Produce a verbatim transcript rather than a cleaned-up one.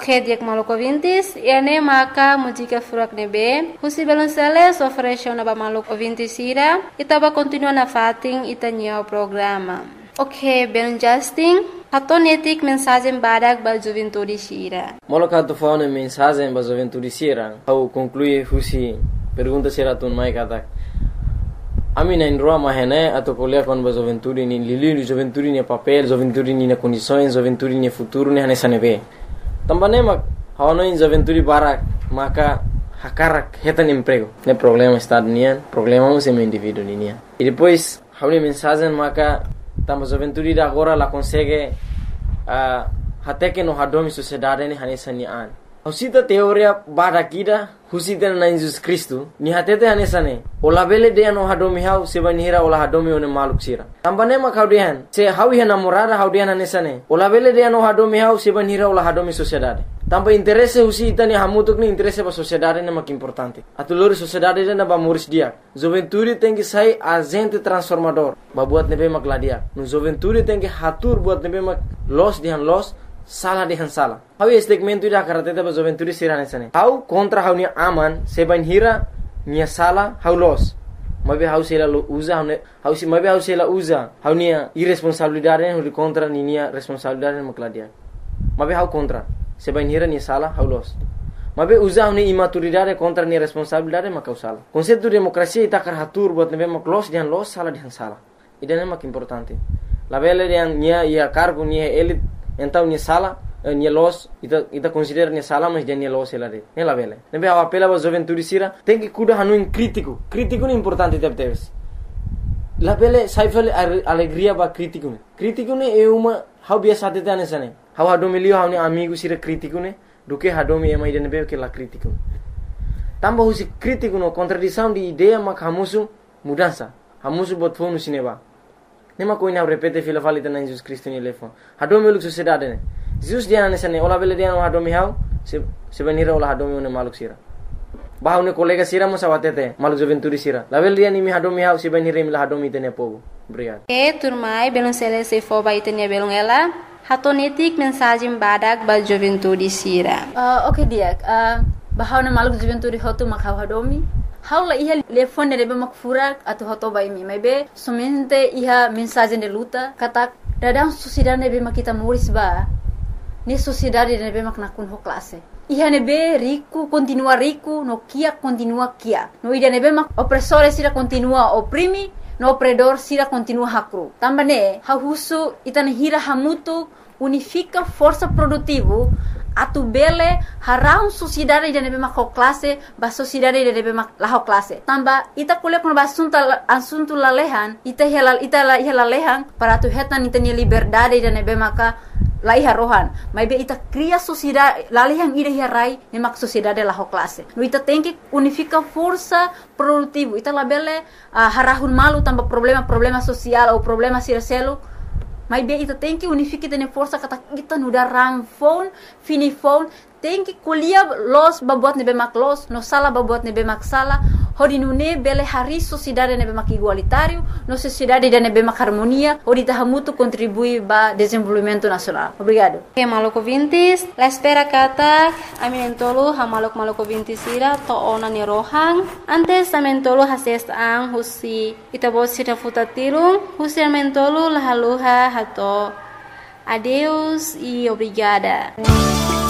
Ok, dia maluco ouvintes, e ane maka música furak nebe, husi belonceles ofereceu na ba maluco ouvintes ira, e taba continua na fating itanya o programa. Ok, ben Justin, atonetik mensagem badak ba juventude sira. Moloka tu fauna mensagem ba juventude sira, au conclui husi pergunta sira tun mai katak. Ami na indroa mahene atau kuliah kon ba juventude ni lili juventude ni papel, juventude ni na condições, juventude ni futuro ni hanesa nebe. Também mak hawana in juventude barak maka hakarak hetan emprego. Ne problema estado nian, problema um sem indivíduo nian. E depois hauni mensagem maka tamba juventude da agora la consegue uh, até que no hadomi sociedade ni hanesa nian. Husita teoria barakida husita na Jesus Cristo ni hatete hanesa ne. Ola bele de no hadomi hau sebanira ola hadomi one maluk sira. Tambane mak haudian se hawi hana morada haudian hanesa ne. Ola bele de no hadomi hau sebanira ola hadomi sociedade. Tamba interesse husita ni hamutuk ni interesse ba sociedade ne mak importante. Atulori sociedade na ba muris dia. Juventude tem que sai agente transformador. Ba buat nebe mak ladia. No juventude tem que hatur buat nebe mak los dihan los salah dihan salah. Hawi segmento ida karateta ba juventude sirane sane. Hau kontra hau ni aman seban hira nia salah hau los. Mabe hau sela usa hau hau si mabe hau sela usa hau nia irresponsabilidade hau contra ni nia responsabilidade makladia. Mabe hau kontra seban hira nia salah hau los. Mabe usa hau ni imaturidade contra nia responsabilidade makau salah. Konsepto demokrasia ita karatur buat nebe mak los dihan los salah dihan salah. Idane mak importante. La bele dihan nia ia cargo nia elit então nia sala nia los ita ita considera nia sala mas dia nia los ela de nela vele nebe a apela ba juventude sira tem que cuidar hanu in crítico crítico é importante deve ter la vele sai vele alegria ba crítico crítico ne é uma how biasa de tane sane how hado milio how ni amigo sira crítico ne do que hado mi mai de nebe que la crítico tamba husi crítico no contradição de ideia mak hamusu mudança hamusu bot fonu sineba. Nema ko ina repete fila falita na Jesus Cristo ni lefon. Hadomi uluk sociedade ne. Jesus dia na sane ola bele dia no hadomi hau se se benira ola hadomi one maluk sira. Bahau ne kolega sira mo sawatete maluk juventude sira. La bele dia ni mi hadomi hau se benira mi la hadomi tene povo. Obrigado. E turmai belum sele se fo ba itenia belum ela. Hatonetik mensagem badak ba juventude sira. Uh, okay dia. Uh, bahau na maluk juventude hotu makau hadomi. Haula iha telefone de mak furak atau hoto bai mi maybe somente iha mensagem de luta kata dadang sociedade be mak kita muris ba ni sociedade de be mak nakun ho classe iha ne be rico continua rico no kia continua kia no ida ne be mak opressore sira continua oprimi no opredor sira continua hakru tambane ha husu itana hira hamutu unifica força produtivo atu bele harau sociedade de nebe mak classe ba sociedade de nebe mak la classe tamba ita kuliah kon ba assunto assunto la lehan ita helal ita la hela lehan para tu hetan ita ni liberdade de nebe maka la iha rohan maybe ita cria sociedade la lehan ida hirai ne mak sociedade la classe no ita tem que unifica força produtivo ita la bele uh, harahun malu tamba problema problema social ou problema siraselo. Mas bem, ita tem que unificar tene força kata kita nuda rang phone, fini phone, tem que kuliah los babuat nebe mak los, no sala babuat nebe mak sala, hodi nune bele hari sociedade nebe mak igualitário, no sociedade de nebe mak harmonia, hodi tahamutu contribui ba desenvolvimento nacional. Obrigado. Ok, maluco ouvintes, la espera kata aminentolo ha maluk maluco ouvintes ira to ona ni rohang, antes aminentolo hases ang husi ita bot sira futatiro, husi aminentolo lahaluha hato. Adeus e obrigada.